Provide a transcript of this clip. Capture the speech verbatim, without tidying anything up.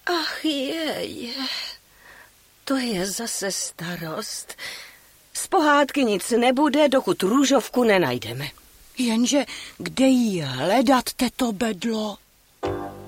Ach jej, to je zase starost. Z pohádky nic nebude, dokud růžovku nenajdeme. Jenže kde jí hledat, teto Bedlo?